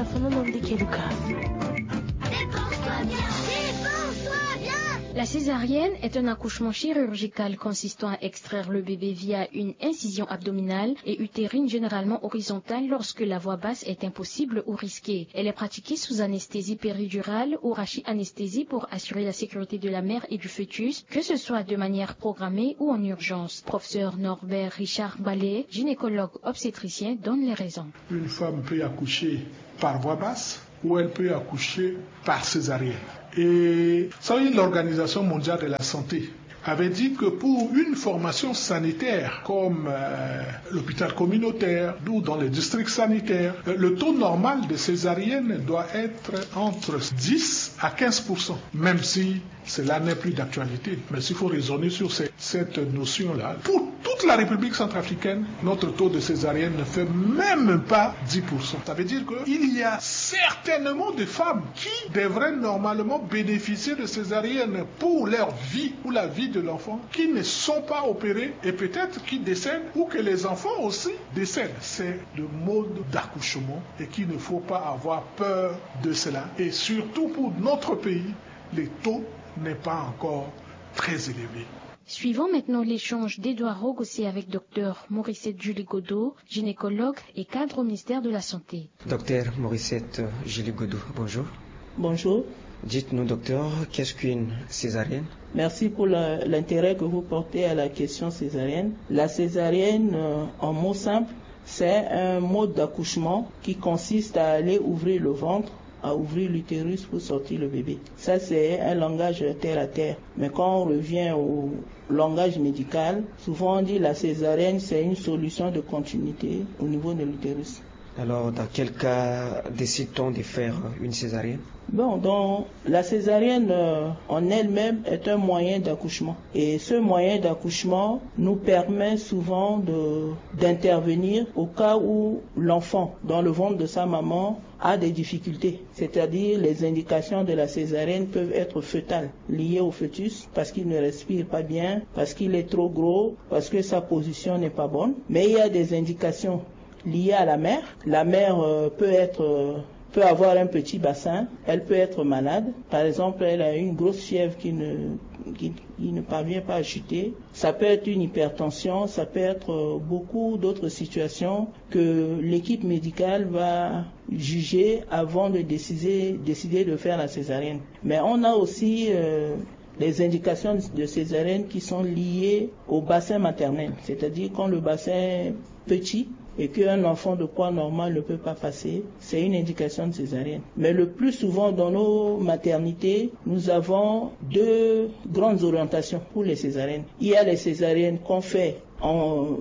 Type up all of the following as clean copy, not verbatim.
La césarienne est un accouchement chirurgical consistant à extraire le bébé via une incision abdominale et utérine généralement horizontale lorsque la voie basse est impossible ou risquée. Elle est pratiquée sous anesthésie péridurale ou rachianesthésie pour assurer la sécurité de la mère et du fœtus, que ce soit de manière programmée ou en urgence. Professeur Norbert Richard Ballet, gynécologue obstétricien, donne les raisons. Une femme peut accoucher par voie basse ou elle peut accoucher par césarienne. Et l'Organisation mondiale de la santé avait dit que pour une formation sanitaire comme l'hôpital communautaire ou dans les districts sanitaires, le taux normal de césarienne doit être entre 10 à 15%, même si cela n'est plus d'actualité. Mais s'il faut raisonner sur cette notion-là, pour toute la République centrafricaine, notre taux de césarienne ne fait même pas 10%. Ça veut dire qu'il y a certainement des femmes qui devraient normalement bénéficier de césarienne pour leur vie ou la vie de l'enfant, qui ne sont pas opérées et peut-être qui décèdent ou que les enfants aussi décèdent. C'est le mode d'accouchement et qu'il ne faut pas avoir peur de cela. Et surtout pour notre pays, les taux n'est pas encore très élevé. Suivons maintenant l'échange d'Edouard Rogossé avec Dr Morissette Julie Godot, gynécologue et cadre au ministère de la Santé. Docteur Morissette Julie Godot, bonjour. Bonjour. Dites-nous, docteur, qu'est-ce qu'une césarienne? Merci pour l'intérêt que vous portez à la question césarienne. La césarienne, en mots simples, c'est un mode d'accouchement qui consiste à aller ouvrir le ventre, à ouvrir l'utérus pour sortir le bébé. Ça, c'est un langage terre à terre. Mais quand on revient au langage médical, souvent on dit la césarienne, c'est une solution de continuité au niveau de l'utérus. Alors, dans quel cas décide-t-on de faire une césarienne? Donc, la césarienne en elle-même est un moyen d'accouchement. Et ce moyen d'accouchement nous permet souvent d'intervenir au cas où l'enfant, dans le ventre de sa maman, a des difficultés. C'est-à-dire, les indications de la césarienne peuvent être fœtales, liées au fœtus, parce qu'il ne respire pas bien, parce qu'il est trop gros, parce que sa position n'est pas bonne. Mais il y a des indications liées à la mère. La mère peut avoir un petit bassin, elle peut être malade. Par exemple, elle a une grosse fièvre qui ne parvient pas à chuter. Ça peut être une hypertension, ça peut être beaucoup d'autres situations que l'équipe médicale va juger avant de décider de faire la césarienne. Mais on a aussi les indications de césarienne qui sont liées au bassin maternel, c'est-à-dire quand le bassin est petit et qu'un enfant de poids normal ne peut pas passer, c'est une indication de césarienne. Mais le plus souvent dans nos maternités, nous avons deux grandes orientations pour les césariennes. Il y a les césariennes qu'on fait en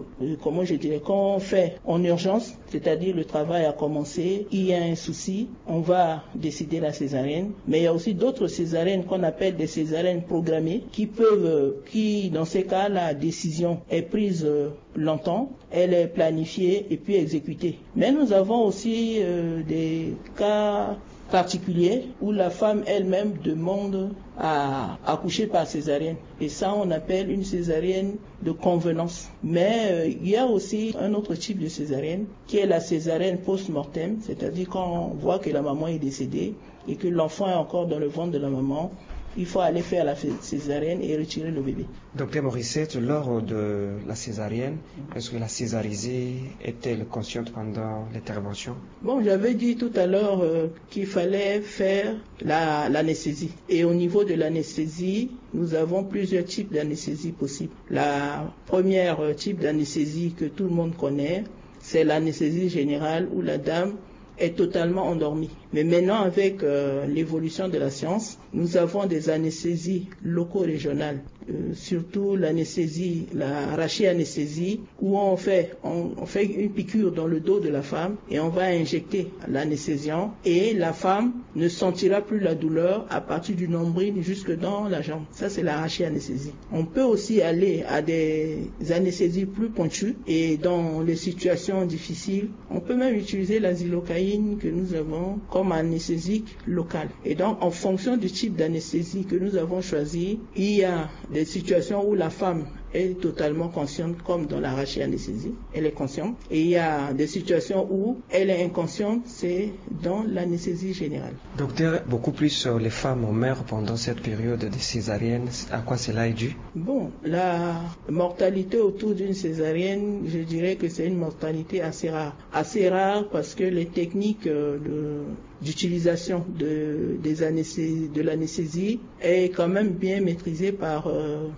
urgence, c'est-à-dire le travail a commencé, il y a un souci, on va décider la césarienne. Mais il y a aussi d'autres césariennes qu'on appelle des césariennes programmées qui dans ces cas la décision est prise longtemps, elle est planifiée et puis exécutée. Mais nous avons aussi des cas particulier où la femme elle-même demande à accoucher par césarienne. Et ça, on appelle une césarienne de convenance. Mais il y a aussi un autre type de césarienne qui est la césarienne post-mortem, c'est-à-dire quand on voit que la maman est décédée et que l'enfant est encore dans le ventre de la maman, il faut aller faire la césarienne et retirer le bébé. Docteur Morissette, lors de la césarienne, est-ce que la césarisée est-elle consciente pendant l'intervention? J'avais dit tout à l'heure qu'il fallait faire l'anesthésie. Et au niveau de l'anesthésie, nous avons plusieurs types d'anesthésie possibles. La première type d'anesthésie que tout le monde connaît, c'est l'anesthésie générale où la dame est totalement endormie. Mais maintenant, avec l'évolution de la science, nous avons des anesthésies locaux-régionales, surtout l'anesthésie, la rachianesthésie, où on fait une piqûre dans le dos de la femme et on va injecter l'anesthésiant et la femme ne sentira plus la douleur à partir du nombril jusque dans la jambe. Ça, c'est la rachianesthésie. On peut aussi aller à des anesthésies plus pointues et dans les situations difficiles, on peut même utiliser la xylocaïne que nous avons comme anesthésique locale. Et donc, en fonction du type d'anesthésie que nous avons choisi, il y a des situations où la femme est totalement consciente, comme dans la rachianesthésie, elle est consciente. Et il y a des situations où elle est inconsciente, c'est dans l'anesthésie générale. Docteur, beaucoup plus les femmes meurent pendant cette période de césarienne. À quoi cela est dû? Bon, la mortalité autour d'une césarienne, je dirais que c'est une mortalité assez rare. Assez rare parce que les techniques d'utilisation de l'anesthésie est quand même bien maîtrisée par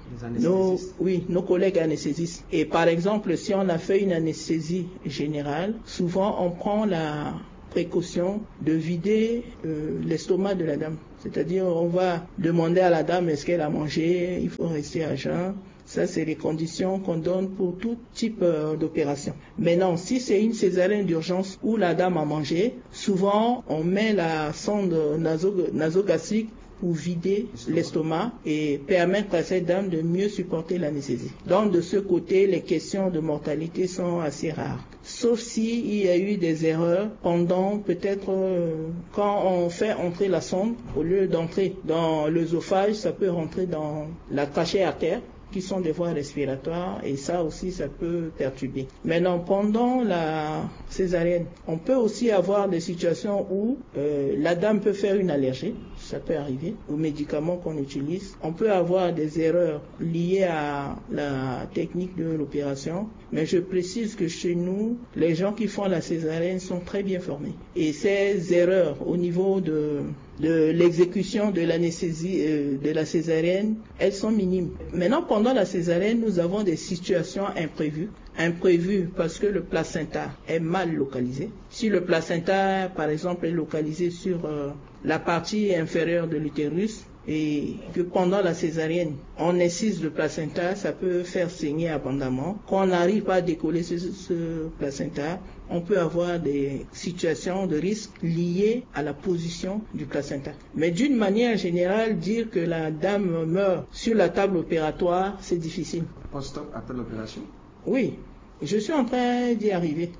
nos collègues anesthésistes. Et par exemple, si on a fait une anesthésie générale, souvent on prend la précaution de vider l'estomac de la dame. C'est-à-dire, on va demander à la dame est-ce qu'elle a mangé, il faut rester à jeun. Ça, c'est les conditions qu'on donne pour tout type d'opération. Maintenant, si c'est une césarienne d'urgence où la dame a mangé, souvent, on met la sonde nasogastrique pour vider l'estomac et permettre à cette dame de mieux supporter l'anesthésie. Donc, de ce côté, les questions de mortalité sont assez rares. Sauf s'il y a eu des erreurs pendant, peut-être, quand on fait entrer la sonde, au lieu d'entrer dans l'œsophage, ça peut rentrer dans la trachée artère, qui sont des voies respiratoires, et ça aussi, ça peut perturber. Maintenant, pendant la césarienne, on peut aussi avoir des situations où la dame peut faire une allergie, ça peut arriver, aux médicaments qu'on utilise. On peut avoir des erreurs liées à la technique de l'opération, mais je précise que chez nous, les gens qui font la césarienne sont très bien formés. Et ces erreurs au niveau de l'exécution de l'anesthésie de la césarienne, elles sont minimes. Maintenant, pendant la césarienne, nous avons des situations imprévues. Imprévues parce que le placenta est mal localisé. Si le placenta, par exemple, est localisé sur la partie inférieure de l'utérus, et que pendant la césarienne, on incise le placenta, ça peut faire saigner abondamment. Quand on n'arrive pas à décoller ce placenta, on peut avoir des situations de risque liées à la position du placenta. Mais d'une manière générale, dire que la dame meurt sur la table opératoire, c'est difficile. Post-op après l'opération? Oui, je suis en train d'y arriver.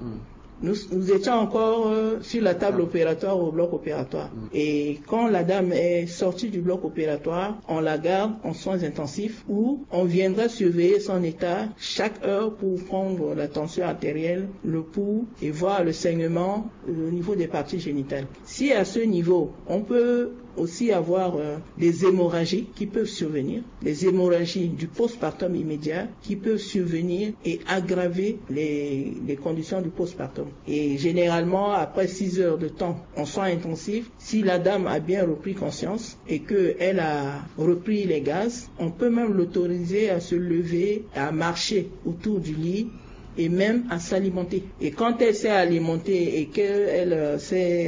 Nous étions encore sur la table opératoire au bloc opératoire. Et quand la dame est sortie du bloc opératoire, on la garde en soins intensifs où on viendra surveiller son état chaque heure pour prendre la tension artérielle, le pouls et voir le saignement au niveau des parties génitales. Si à ce niveau, on peut aussi avoir des hémorragies qui peuvent survenir, des hémorragies du postpartum immédiat qui peuvent survenir et aggraver les conditions du postpartum. Et généralement, après 6 heures de temps en soins intensifs, si la dame a bien repris conscience et qu'elle a repris les gaz, on peut même l'autoriser à se lever, à marcher autour du lit et même à s'alimenter. Et quand elle s'est alimentée et qu'elle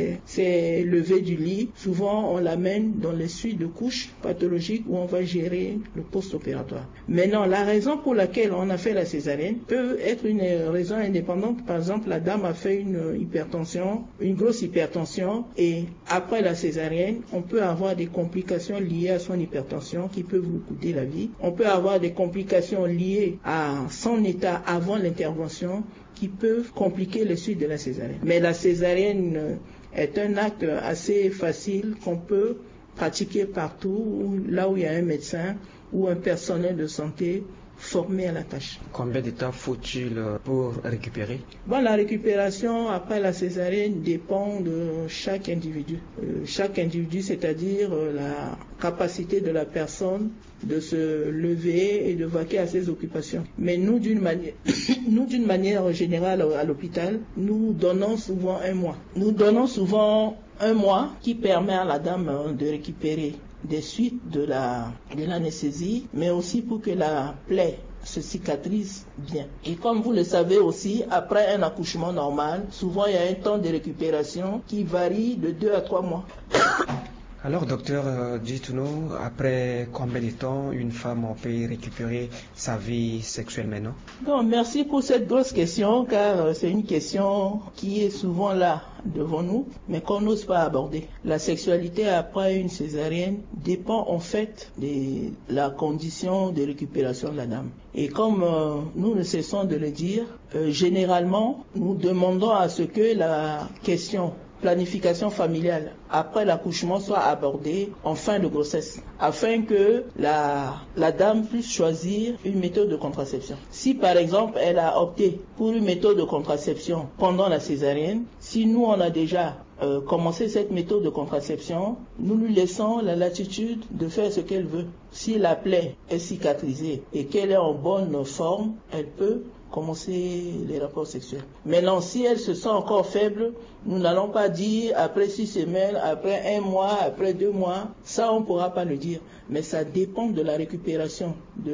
s'est levée du lit, souvent on l'amène dans les suites de couches pathologiques où on va gérer le post-opératoire. Maintenant, la raison pour laquelle on a fait la césarienne peut être une raison indépendante. Par exemple, la dame a fait une hypertension, une grosse hypertension, et après la césarienne, on peut avoir des complications liées à son hypertension qui peuvent vous coûter la vie. On peut avoir des complications liées à son état avant l'intervention qui peuvent compliquer les suites de la césarienne. Mais la césarienne est un acte assez facile qu'on peut pratiquer partout, là où il y a un médecin ou un personnel de santé formé à la tâche. Combien de temps faut-il pour récupérer? La récupération après la césarienne dépend de chaque individu. Chaque individu, c'est-à-dire la capacité de la personne de se lever et de vaquer à ses occupations. Mais nous, d'une manière générale à l'hôpital, nous donnons souvent 1 mois. Nous donnons souvent 1 mois qui permet à la dame de récupérer des suites de l'anesthésie, mais aussi pour que la plaie se cicatrise bien. Et comme vous le savez aussi, après un accouchement normal, souvent il y a un temps de récupération qui varie de 2 à 3 mois. Alors docteur, dites-nous, après combien de temps une femme peut récupérer sa vie sexuelle maintenant? Donc, merci pour cette grosse question, car c'est une question qui est souvent là devant nous, mais qu'on n'ose pas aborder. La sexualité après une césarienne dépend en fait de la condition de récupération de la dame. Et comme nous ne cessons de le dire, généralement, nous demandons à ce que la question planification familiale après l'accouchement soit abordée en fin de grossesse, afin que la dame puisse choisir une méthode de contraception. Si par exemple elle a opté pour une méthode de contraception pendant la césarienne, si nous on a déjà commencé cette méthode de contraception, nous lui laissons la latitude de faire ce qu'elle veut. Si la plaie est cicatrisée et qu'elle est en bonne forme, elle peut commencer les rapports sexuels. Maintenant, si elle se sent encore faible, nous n'allons pas dire après 6 semaines, après 1 mois, après 2 mois. Ça, on ne pourra pas le dire. Mais ça dépend de la récupération de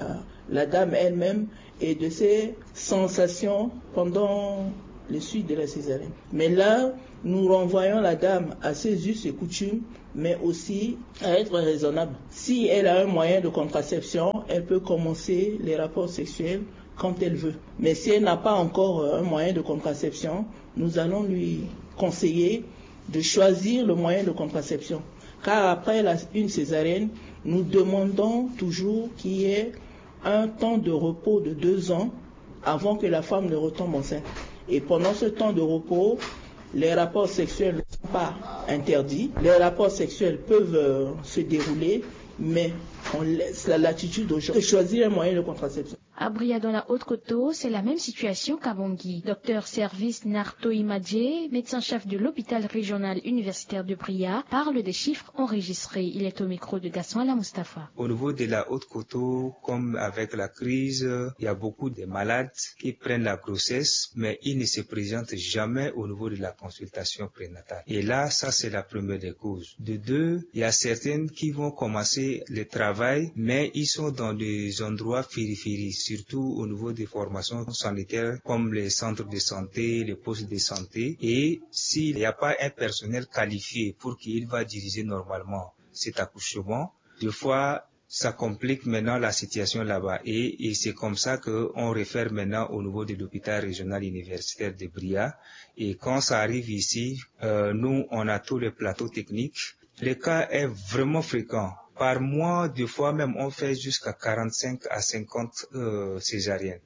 la dame elle-même et de ses sensations pendant les suites de la césarienne. Mais là, nous renvoyons la dame à ses us et coutumes, mais aussi à être raisonnable. Si elle a un moyen de contraception, elle peut commencer les rapports sexuels quand elle veut. Mais si elle n'a pas encore un moyen de contraception, nous allons lui conseiller de choisir le moyen de contraception. Car après une césarienne, nous demandons toujours qu'il y ait un temps de repos de 2 ans avant que la femme ne retombe enceinte. Et pendant ce temps de repos, les rapports sexuels ne sont pas interdits. Les rapports sexuels peuvent se dérouler, mais on laisse la latitude aux gens de choisir un moyen de contraception. À Bria, dans la Haute-Coteau, c'est la même situation qu'à Bangui. Docteur Service Narto Imadje, médecin-chef de l'hôpital régional universitaire de Bria, parle des chiffres enregistrés. Il est au micro de Gaston Ala Mustafa. Au niveau de la Haute-Coteau, comme avec la crise, il y a beaucoup de malades qui prennent la grossesse, mais ils ne se présentent jamais au niveau de la consultation prénatale. Et là, ça c'est la première des causes. De deux, il y a certaines qui vont commencer le travail, mais ils sont dans des endroits périphériques, surtout au niveau des formations sanitaires comme les centres de santé, les postes de santé. Et s'il n'y a pas un personnel qualifié pour qu'il va diriger normalement cet accouchement, des fois, ça complique maintenant la situation là-bas. Et c'est comme ça qu'on réfère maintenant au niveau de l'hôpital régional universitaire de Bria. Et quand ça arrive ici, nous, on a tous les plateaux techniques. Le cas est vraiment fréquent. Par mois, des fois même, on fait jusqu'à 45 à 50 césariennes.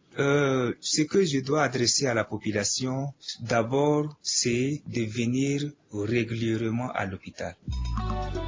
Ce que je dois adresser à la population, d'abord, c'est de venir régulièrement à l'hôpital.